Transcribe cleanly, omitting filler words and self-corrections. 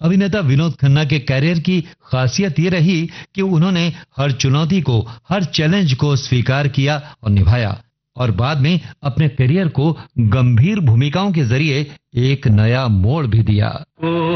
अभिनेता विनोद खन्ना के कैरियर की खासियत ये रही कि उन्होंने हर चुनौती को, हर चैलेंज को स्वीकार किया और निभाया, और बाद में अपने करियर को गंभीर भूमिकाओं के जरिए एक नया मोड़ भी दिया।